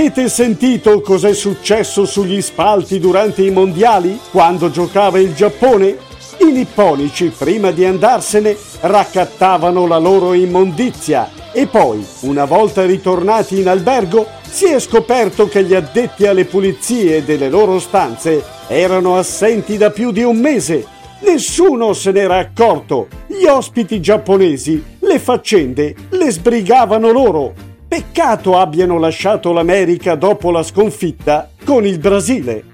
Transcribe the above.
Avete sentito cos'è successo sugli spalti durante i mondiali, quando giocava il Giappone? I nipponici, prima di andarsene, raccattavano la loro immondizia e poi, una volta ritornati in albergo, si è scoperto che gli addetti alle pulizie delle loro stanze erano assenti da più di un mese. Nessuno se n'era accorto. Gli ospiti giapponesi le faccende le sbrigavano loro. Peccato abbiano lasciato l'America dopo la sconfitta con il Brasile.